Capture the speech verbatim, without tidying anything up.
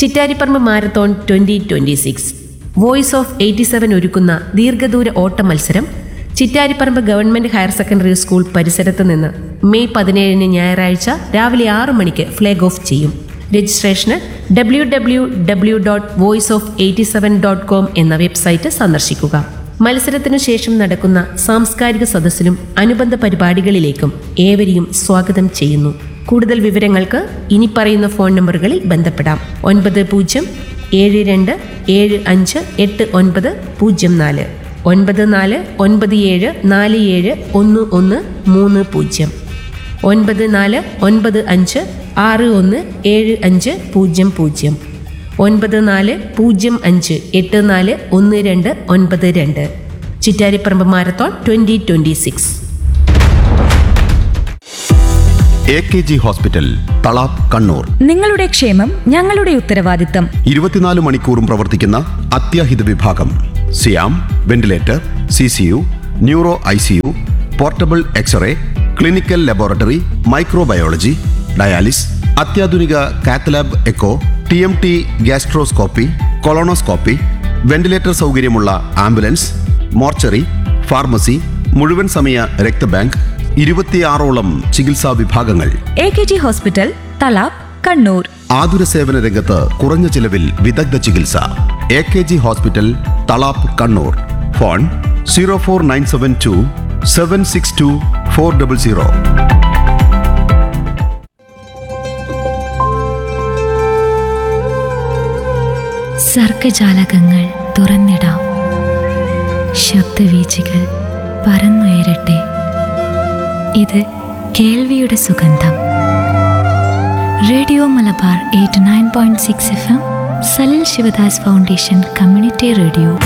Chittariparamba marathon twenty twenty six voice of eighty seven ഒരുക്കുന്ന ദീർഘദൂര ഓട്ട മത്സരം Chittariparamba government higher secondary school പരിസരത്ത് നിന്ന് മെയ് പതിനേഴിന് ഞായറാഴ്ച രാവിലെ ആറു മണിക്ക് ഫ്ലാഗ് ഓഫ് ചെയ്യും. Registration W W W dot voice of eighty seven dot com എന്ന വെബ്സൈറ്റ് സന്ദർശിക്കുക. മത്സരത്തിനു ശേഷം നടക്കുന്ന സാംസ്കാരിക സദസ്സിലും അനുബന്ധ പരിപാടികളിലേക്കും ഏവരെയും സ്വാഗതം ചെയ്യുന്നു. കൂടുതൽ വിവരങ്ങൾക്ക് ഇനി പറയുന്ന ഫോൺ നമ്പറുകളിൽ ബന്ധപ്പെടാം. ഒൻപത് പൂജ്യം ഏഴ് രണ്ട് ഏഴ് അഞ്ച് എട്ട് ഒൻപത് പൂജ്യം നാല്, ഒൻപത് നാല് ഒൻപത് ഏഴ് നാല് ഏഴ് ഒന്ന് ഒന്ന് മൂന്ന് പൂജ്യം, ഒൻപത് നാല് ഒൻപത് അഞ്ച് ആറ് ഒന്ന് ഏഴ് അഞ്ച് പൂജ്യം പൂജ്യം, ഒൻപത് നാല് പൂജ്യം അഞ്ച് എട്ട് നാല് ഒന്ന് രണ്ട് ഒൻപത് രണ്ട്. Chittariparamba marathon twenty twenty six. A K G hospital, Thalap, Kannur. നിങ്ങളുടെ ക്ഷേമം ഞങ്ങളുടെ ഉത്തരവാദിത്തം. ഇരുപത്തിനാല് മണിക്കൂറും പ്രവർത്തിക്കുന്ന അത്യാഹിത വിഭാഗം, സിയാം, ventilator, C C U, neuro I C U, portable x-ray, clinical laboratory, microbiology, dialysis, അത്യാധുനിക cath lab echo, T M T, gastroscopy, colonoscopy, ventilator സൗകര്യമുള്ള ആംബുലൻസ്, മോർച്ചറി, ഫാർമസി, മുഴുവൻ സമയ രക്തബാങ്ക്, ഇരുപത്തിയാറോളം ചികിത്സാ വിഭാഗങ്ങൾ. A K G hospital, Thalap, Kannur. ആതുര സേവന രംഗത്ത് കുറഞ്ഞ ചിലവിൽ വിദഗ്ധ ചികിത്സ. A K G hospital, Thalap, Kannur. Phone zero four nine seven to seven six to four double zero. സർഗജാലകങ്ങൾ തുറന്നിടാം. ശബ്ദവീചികൾ പറന്നുയരട്ടെ. ഇത് കേൾവിയുടെ സുഗന്ധം. Radio Malabar eighty nine point six F M, Salil Sivadas foundation community radio.